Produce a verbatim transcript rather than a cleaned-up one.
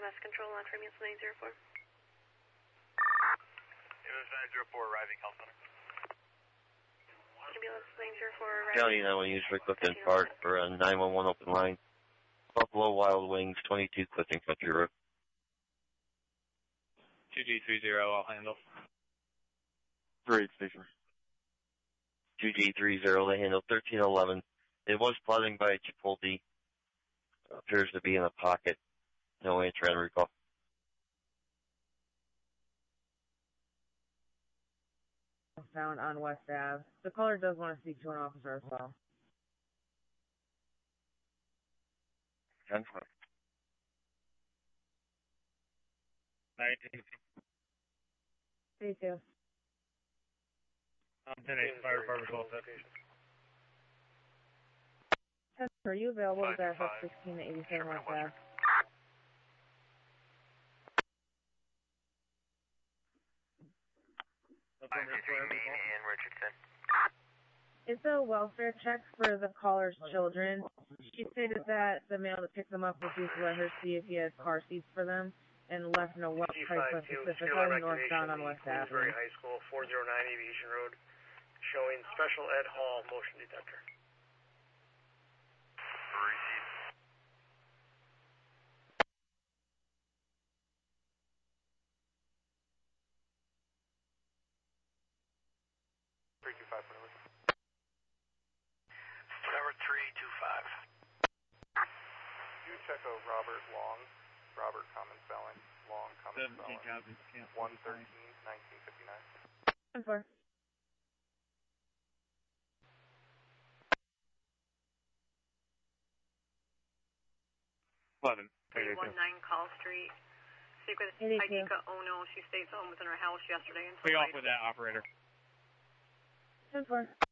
M S control on for ambulance nine zero four. Ambulance nine zero four arriving health center. Ambulance nine zero four arriving. County nine one usually Clifton Park for a nine one one open line. Buffalo Wild Wings, twenty-two Clifton Country Road. two G three zero, I'll handle. Great, station. two G three zero, they handle thirteen eleven. It was plotting by Chipotle. Appears to be in a pocket. No answer and recall. Found on West Ave. The caller does want to speak to an officer as well. ten four. nineteen. See you. Um, ten eight, fire department call set. Test, are you available to dash up sixteen to eighty-seven West Ave? and Richardson. It's a welfare check for the caller's children. She stated that the male that picked them up refused to let her see if he had car seats for them and left no what price was specifically northbound on West Avenue. Queensbury High School, four oh nine Aviation Road, showing Special Ed Hall motion detector. three two five, whatever. Tower three two five. You check a Robert Long, Robert common spelling, Long common spelling, one thirteen, nineteen fifty-nine. ten four. eleven. three one nine Call Street. Speak with eighty-two. Aidika Ono. She stays home within her house yesterday. Be off with that, operator. ten four.